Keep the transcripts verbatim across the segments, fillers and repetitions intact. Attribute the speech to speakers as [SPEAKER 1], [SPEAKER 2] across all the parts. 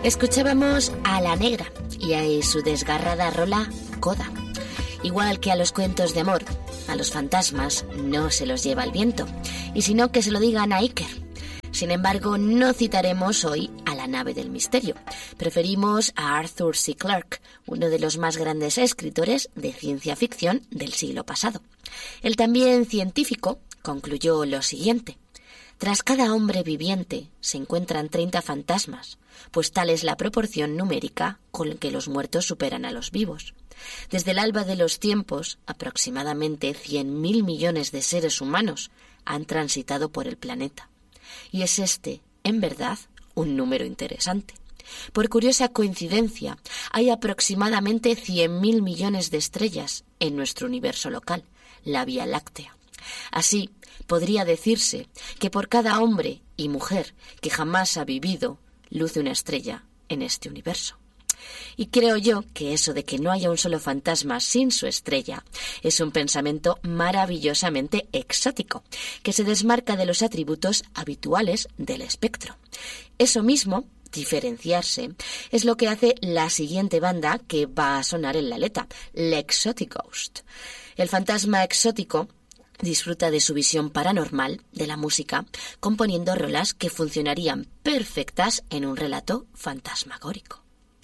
[SPEAKER 1] Escuchábamos a La Negra y a su desgarrada rola Coda. Igual que a los cuentos de amor, a los fantasmas no se los lleva el viento, y si no, que se lo digan a Iker. Sin embargo, no citaremos hoy a La Nave del Misterio. Preferimos a Arthur C. Clarke, uno de los más grandes escritores de ciencia ficción del siglo pasado. El también científico concluyó lo siguiente: tras cada hombre viviente se encuentran treinta fantasmas, pues tal es la proporción numérica con que los muertos superan a los vivos. Desde el alba de los tiempos, aproximadamente cien mil millones de seres humanos han transitado por el planeta. Y es este, en verdad, un número interesante. Por curiosa coincidencia, hay aproximadamente cien mil millones de estrellas en nuestro universo local, la Vía Láctea. Así, podría decirse que por cada hombre y mujer que jamás ha vivido, luce una estrella en este universo. Y creo yo que eso de que no haya un solo fantasma sin su estrella es un pensamiento maravillosamente exótico, que se desmarca de los atributos habituales del espectro. Eso mismo, diferenciarse, es lo que hace la siguiente banda que va a sonar en la letra, The Exotic Ghost. El fantasma exótico disfruta de su visión paranormal de la música, componiendo rolas que funcionarían perfectas en un relato fantasmagórico.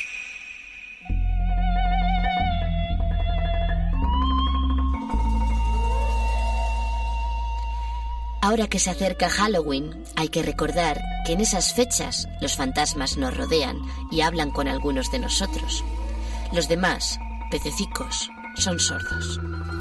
[SPEAKER 1] Ahora que se acerca Halloween, hay que recordar que en esas fechas los fantasmas nos rodean y hablan con algunos de nosotros. Los demás, pececicos, son sordos.